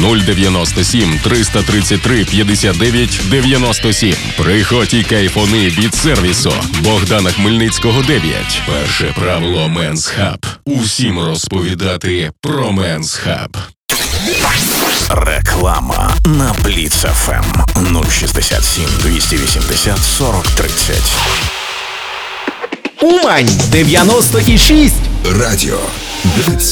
097 333 59 97. Приходь і кайфони від сервісу Богдана Хмельницького 9. Перше правило Men's Hub. Усім розповідати про Men's Hub. Реклама на Бліц ФМ 067 280 40 30. Умань 96. Радіо Бліц.